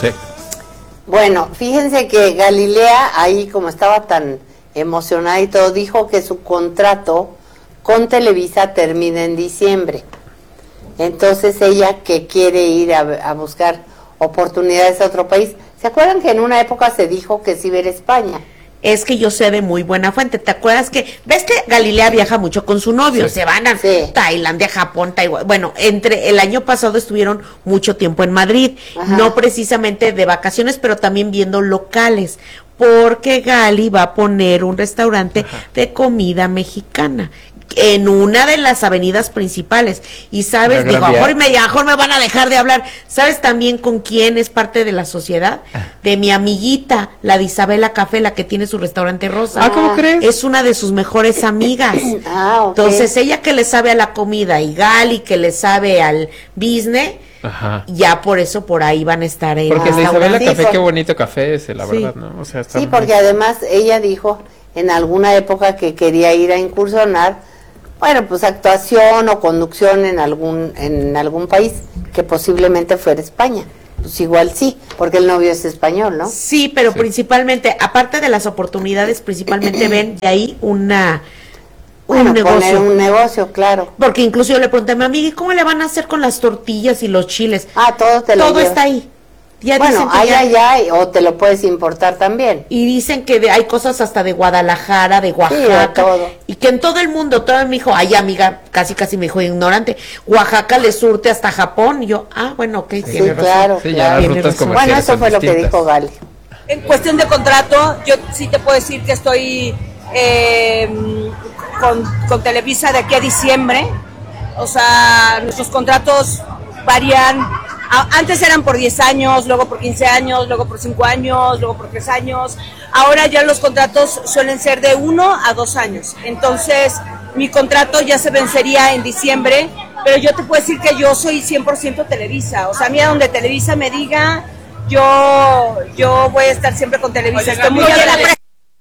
Sí. Bueno, fíjense que Galilea, ahí como estaba tan emocionada y todo, dijo que su contrato con Televisa termina en diciembre. Entonces ella que quiere ir a buscar oportunidades a otro país. ¿Se acuerdan que en una época se dijo que sí iba a ir a España? Es que yo sé de muy buena fuente. ¿Te acuerdas ves que Galilea viaja mucho con su novio? Sí. Se van a Sí. Tailandia, Japón, Taiwán. Bueno, el año pasado estuvieron mucho tiempo en Madrid, Ajá. no precisamente de vacaciones, pero también viendo locales, porque Gali va a poner un restaurante de comida mexicana en una de las avenidas principales. Y sabes, digo, a lo mejor me van a dejar de hablar. ¿Sabes también con quién es parte de la sociedad? De mi amiguita, la de Isabela Café, la que tiene su restaurante rosa. ¿Cómo crees? Es una de sus mejores amigas. Ok. Entonces, ella que le sabe a la comida y Gali que le sabe al business, Ajá. ya por eso por ahí van a estar en Porque el de restaurante. Isabela Sí, Café, qué bonito café es, la Sí. verdad, ¿no? O sea, está Sí, muy- porque además ella dijo en alguna época que quería ir a incursionar, bueno, pues actuación o conducción en algún país, que posiblemente fuera España. Pues igual sí, porque el novio es español, ¿no? Sí, pero Sí. principalmente, aparte de las oportunidades, principalmente ven de ahí un Bueno, negocio. poner un negocio, claro. Porque incluso yo le pregunté a mi amiga, ¿y cómo le van a hacer con las tortillas y los chiles? Todo te lo Todo llevas. está ahí. Ya Bueno, dicen que hay o te lo puedes importar también. y dicen que hay cosas hasta de Guadalajara, de Oaxaca, de todo. y que en todo el mundo, todo me dijo, ay amiga, casi me dijo ignorante, Oaxaca le surte hasta Japón, y yo, bueno, ok, Sí, tiene razón. claro. Sí, ya claro. las Tiene rutas razón. Bueno, comerciales eso son fue lo que distintas. dijo Gali. En cuestión de contrato, yo sí te puedo decir que estoy con Televisa de aquí a diciembre. O sea, nuestros contratos varían. Antes eran por 10 años, luego por 15 años, luego por 5 años, luego por 3 años. Ahora ya los contratos suelen ser de 1 a 2 años. Entonces, mi contrato ya se vencería en diciembre, pero yo te puedo decir que yo soy 100% Televisa. O sea, a mí a donde Televisa me diga, yo voy a estar siempre con Televisa. Estoy muy agradecida.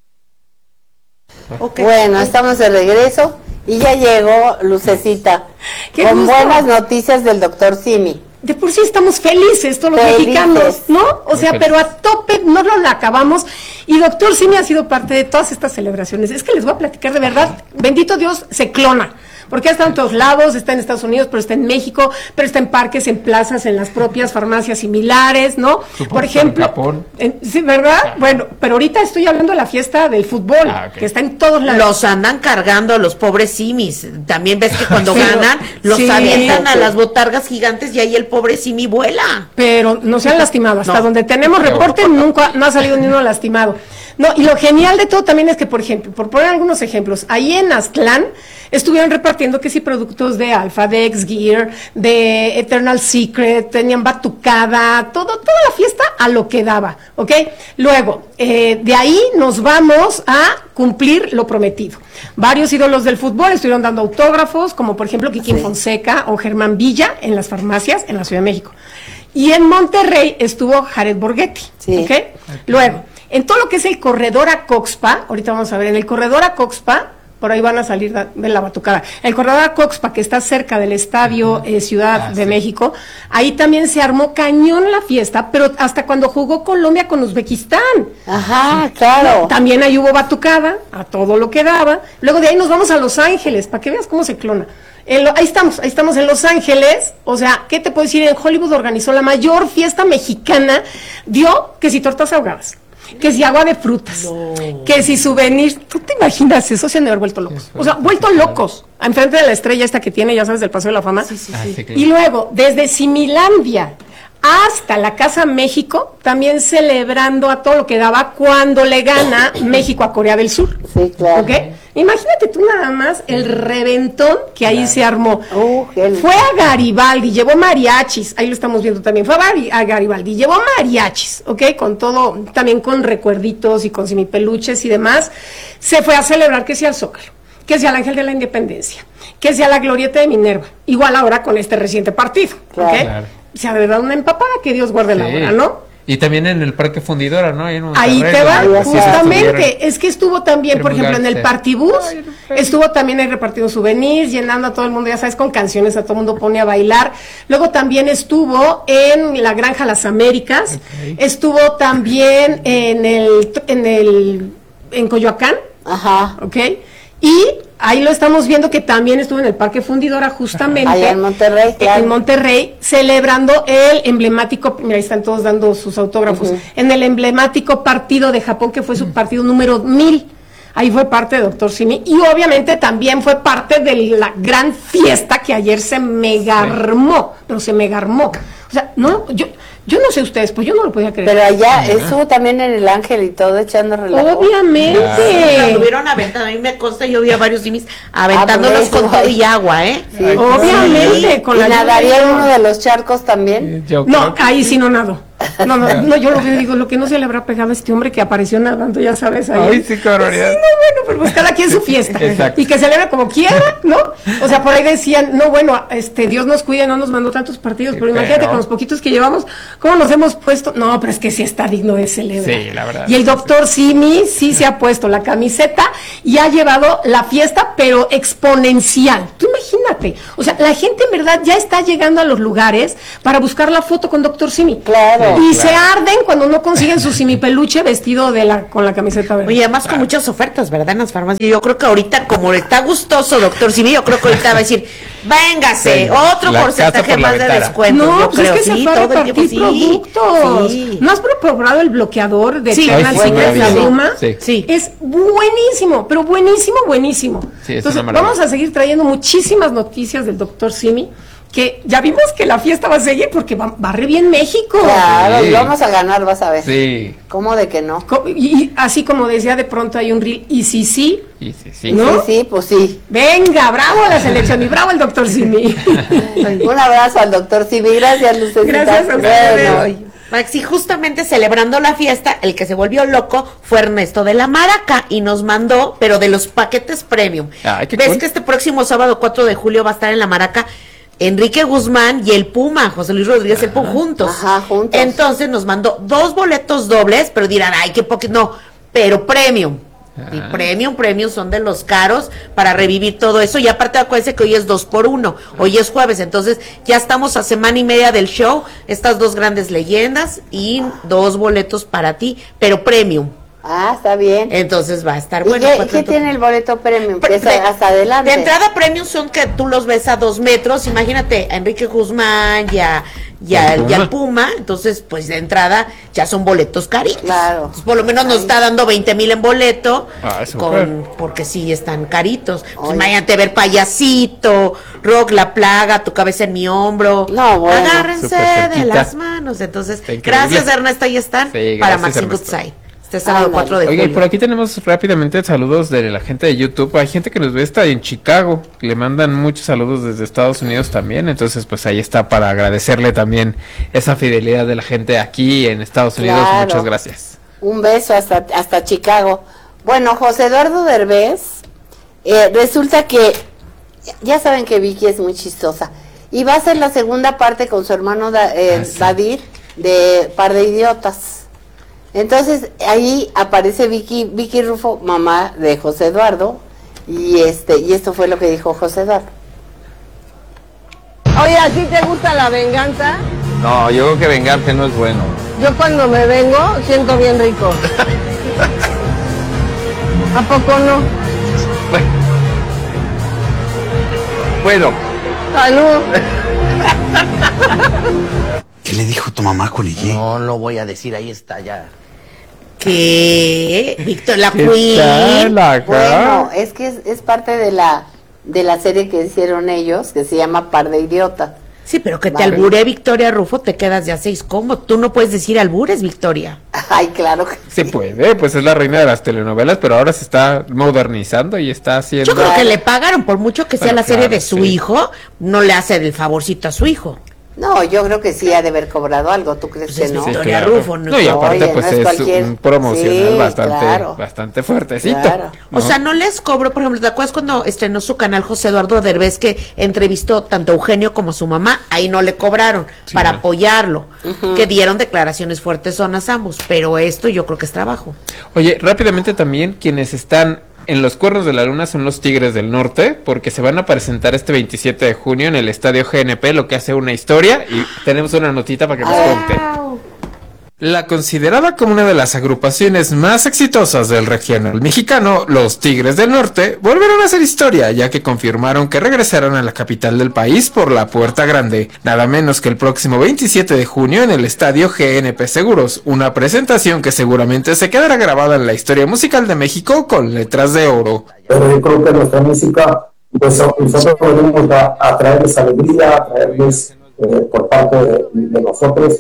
Okay. Bueno, estamos de regreso y ya llegó Lucecita ¡Qué con gusto! buenas noticias del doctor Simi. De por sí estamos felices todos los Felices. mexicanos, ¿no? O sea, Muy pero a felices. tope no lo acabamos. Y doctor Simi ha sido parte de todas estas celebraciones. Es que les voy a platicar de verdad, bendito Dios, se clona. Porque está en todos lados, está en Estados Unidos, pero está en México, pero está en parques, en plazas, en las propias farmacias similares, ¿no? Supongo Por que está en ejemplo, Japón. sí, ¿verdad? Bueno, pero ahorita estoy hablando de la fiesta del fútbol, Ok. que está en todos lados. Los andan cargando a los pobres simis. También ves que cuando Sí, ganan, los sí, avientan a sí. las botargas gigantes y ahí el pobre simi vuela. Pero no se han lastimado. Hasta No. donde tenemos reporte, nunca no ha salido ni uno lastimado. No, y lo genial de todo también es que, por ejemplo, por poner algunos ejemplos, ahí en Aztlán estuvieron repartiendo que sí productos de Alpha, de X-Gear, de Eternal Secret, tenían batucada, toda la fiesta a lo que daba, ¿ok? Luego, de ahí nos vamos a cumplir lo prometido. Varios ídolos del fútbol estuvieron dando autógrafos, como por ejemplo Kikín Sí. Fonseca o Germán Villa en las farmacias en la Ciudad de México. Y en Monterrey estuvo Jared Borghetti, Sí. ¿ok? Luego, en todo lo que es el corredor a Coxpa, ahorita vamos a ver, en el corredor a Coxpa, por ahí van a salir de la batucada, el corredor a Coxpa, que está cerca del Estadio Ciudad de México, ahí también se armó cañón la fiesta, pero hasta cuando jugó Colombia con Uzbekistán. Ajá, claro. También ahí hubo batucada, a todo lo que daba. Luego de ahí nos vamos a Los Ángeles, para que veas cómo se clona. Ahí estamos en Los Ángeles. O sea, ¿qué te puedo decir? En Hollywood organizó la mayor fiesta mexicana. Dio que si tortas ahogadas, que si agua de frutas, que si souvenirs. ¿Tú te imaginas eso? Se han de haber vuelto locos. O sea, vuelto locos. Enfrente de la estrella esta que tiene, ya sabes, del Paseo de la Fama. Sí, claro. Y luego, desde Similandia hasta la Casa México, también celebrando a todo lo que daba cuando le gana México a Corea del Sur. Sí, claro. ¿Ok? Imagínate tú nada más el reventón que ahí se armó. Fue a Garibaldi, llevó mariachis, ahí lo estamos viendo también, fue a Garibaldi, llevó mariachis, ¿ok? Con todo, también con recuerditos y con semipeluches y demás. Se fue a celebrar que sea el Zócalo, que sea el Ángel de la Independencia, que sea la Glorieta de Minerva, igual ahora con este reciente partido, ¿ok? Claro. Claro. Se ha de dar una empapada, que Dios guarde la Sí. hora, ¿no? Y también en el Parque Fundidora, ¿no? Ahí te va, justamente. Es que estuvo también, por ejemplo, en el Partibus, estuvo también ahí repartiendo souvenirs, llenando a todo el mundo, ya sabes, con canciones, a todo el mundo pone a bailar. Luego también estuvo en la Granja Las Américas, estuvo también en Coyoacán, ¿ok? Y ahí lo estamos viendo que también estuvo en el Parque Fundidora, justamente. Allá en Monterrey, claro. En Monterrey, celebrando el emblemático, mira, ahí están todos dando sus autógrafos, en el emblemático partido de Japón, que fue su partido número 1000. Ahí fue parte de Dr. Simi, y obviamente también fue parte de la gran fiesta que ayer se megarmó, pero se megarmó. O sea, no, yo no sé ustedes, pues yo no lo podía creer. Pero allá estuvo también en el Ángel y todo echando relajo. Obviamente. Lo tuvieron aventando, a mí me consta, yo vi a varios simis aventándolos con todo y agua, ¿eh? Sí, obviamente. Sí. ¿Y nadaría en uno de los charcos también? No, ahí sí no nado. No, yo lo veo y digo, lo que no se le habrá pegado a este hombre que apareció nadando, ya sabes. Ahí. Ay, sí, qué barbaridad. Sí, no, bueno, pero pues cada quien su fiesta. Exacto. Y que celebre como quiera, ¿no? O sea, por ahí decían, no, bueno, Dios nos cuide, no nos mandó tantos partidos, pero imagínate con los poquitos que llevamos, ¿cómo nos hemos puesto? No, pero es que sí está digno de celebrar. Sí, la verdad. Y el doctor Simi sí se ha puesto la camiseta y ha llevado la fiesta, pero exponencial. Tú imagínate. O sea, la gente en verdad ya está llegando a los lugares para buscar la foto con doctor Simi. Claro. Y se arden cuando no consiguen su simipeluche vestido con la camiseta verde. Oye, además con muchas ofertas, ¿verdad? En las farmacias. Yo creo que ahorita, como está gustoso, doctor Simi, yo creo que ahorita va a decir, véngase, otro porcentaje más de descuento. No, yo pues creo. es que se va a repartir productos. Sí. ¿No has probado el bloqueador de Eternal Secret, la Duma? Sí. Es buenísimo, pero buenísimo, buenísimo. Sí, es entonces, una maravilla. vamos a seguir trayendo muchísimas noticias del doctor Simi, que ya vimos que la fiesta va a seguir porque va re bien México. Claro, Sí. y vamos a ganar, vas a ver. Sí. ¿Cómo de que no? Y así como decía, de pronto hay un reel, y sí. Y sí. ¿No? Sí, pues sí. Venga, bravo a la selección y bravo al doctor Simi. Un abrazo al doctor Simi. Gracias, Lucecita. Gracias a ustedes. Bueno. Maxi, justamente celebrando la fiesta, el que se volvió loco fue Ernesto de la Maraca y nos mandó, pero de los paquetes premium. Ay, qué ¿Ves cool. que este próximo sábado 4 de julio va a estar en la Maraca Enrique Guzmán y el Puma, José Luis Rodríguez, el Puma, juntos? Ajá, juntos. Entonces nos mandó 2 boletos dobles, pero dirán, ay, qué poquito, no, pero premium. Y premium son de los caros para revivir todo eso. Y aparte acuérdense que hoy es 2x1, hoy es jueves, entonces ya estamos a semana y media del show, estas 2 grandes leyendas y 2 boletos para ti, pero premium. Ah, está bien. Entonces va a estar ¿Y bueno. qué tiene el boleto premium? Que es De- hasta adelante. De entrada premium son que tú los ves a 2 metros, imagínate a Enrique Guzmán y al Puma, entonces pues de entrada ya son boletos caritos. Claro. Entonces, por lo menos nos está dando 20,000 en boleto, súper. porque sí están caritos. Entonces, Oye. imagínate ver Payasito, Rock la Plaga, Tu cabeza en mi hombro. No, bueno. Agárrense Súper de cerquita. las manos. Entonces, Está increíble. gracias Ernesto, ahí están Sí, para gracias, Maxine Ernesto. Goodside. Este sábado Ándale. 4 de Oiga, y julio. por aquí tenemos rápidamente saludos de la gente de YouTube. Hay gente que nos ve hasta en Chicago. Le mandan muchos saludos desde Estados Unidos también. Entonces, pues ahí está para agradecerle también esa fidelidad de la gente aquí en Estados Unidos. Claro. Muchas gracias. Un beso hasta Chicago. Bueno, José Eduardo Derbez, resulta que, ya saben que Vicky es muy chistosa, y va a hacer la segunda parte con su hermano sí. David de Par de Idiotas. Entonces ahí aparece Vicky Rufo, mamá de José Eduardo, y esto fue lo que dijo José Eduardo. Oye, ¿a ti te gusta la venganza? No, yo creo que vengarte no es bueno. Yo cuando me vengo siento bien rico. ¿A poco no? Bueno, Salud. ¿Qué le dijo tu mamá, Colillé? No lo voy a decir, ahí está ya. ¿Qué? Víctor, la ¿Qué Queen. tal acá? Bueno, es que es parte de la serie que hicieron ellos, que se llama Par de Idiotas. Sí, pero que te Vale. albure Victoria Rufo, te quedas ya 6 ¿cómo? Tú no puedes decir albures, Victoria. Ay, claro que Se puede, pues es la reina de las telenovelas, pero ahora se está modernizando y está haciendo... Yo creo que le pagaron, por mucho que sea Bueno, la serie claro, de su sí. hijo, no le hace el favorcito a su hijo. No, yo creo que sí ha de haber cobrado algo, ¿tú crees que no? Victoria Rufo, ¿no? No, y aparte Oye, pues no es es cualquier- un promocional Sí, bastante, claro. bastante fuertecito. Claro. ¿no? O sea, no les cobro, por ejemplo, ¿te acuerdas cuando estrenó su canal José Eduardo Derbez que entrevistó tanto a Eugenio como a su mamá? Ahí no le cobraron para apoyarlo, que dieron declaraciones fuertes zonas ambos, pero esto yo creo que es trabajo. Oye, rápidamente también quienes están en los Cuernos de la Luna son los Tigres del Norte, porque se van a presentar este 27 de junio en el Estadio GNP, lo que hace una historia, y tenemos una notita para que nos cuente. La considerada como una de las agrupaciones más exitosas del regional mexicano, los Tigres del Norte volvieron a hacer historia, ya que confirmaron que regresarán a la capital del país por la Puerta Grande, nada menos que el próximo 27 de junio en el estadio GNP Seguros, una presentación que seguramente se quedará grabada en la historia musical de México con letras de oro. Pero yo creo que nuestra música, pues nosotros podemos a traerles alegría, a traerles por parte de nosotros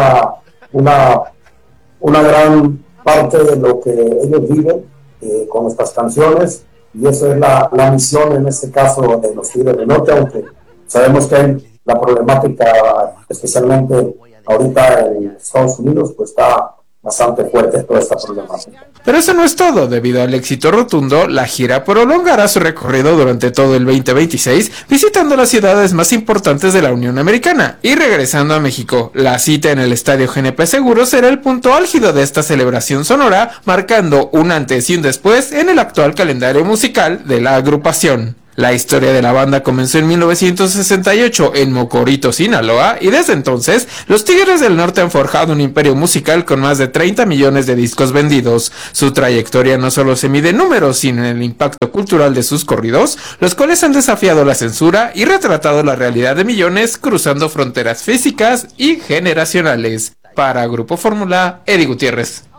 una gran parte de lo que ellos viven con nuestras canciones, y eso es la misión en este caso de los Tigres del Norte, aunque sabemos que hay la problemática, especialmente ahorita en Estados Unidos, pues está bastante fuerte toda esta problemática. Pero eso no es todo. Debido al éxito rotundo, la gira prolongará su recorrido durante todo el 2026, visitando las ciudades más importantes de la Unión Americana y regresando a México. La cita en el Estadio GNP Seguros será el punto álgido de esta celebración sonora, marcando un antes y un después en el actual calendario musical de la agrupación. La historia de la banda comenzó en 1968 en Mocorito, Sinaloa, y desde entonces los Tigres del Norte han forjado un imperio musical con más de 30 millones de discos vendidos. Su trayectoria no solo se mide en números, sino en el impacto cultural de sus corridos, los cuales han desafiado la censura y retratado la realidad de millones cruzando fronteras físicas y generacionales. Para Grupo Fórmula, Eddie Gutiérrez.